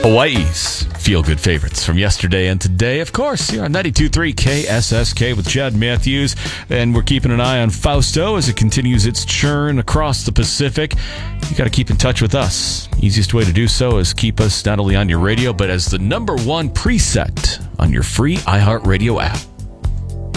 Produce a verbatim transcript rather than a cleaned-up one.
Hawaii's feel-good favorites from yesterday and today. Of course, you're on ninety-two point three K S S K with Chad Matthews, and we're keeping an eye on Fausto as it continues its churn across the Pacific. You got to keep in touch with us. Easiest way to do so is keep us not only on your radio, but as the number one preset on your free iHeartRadio app.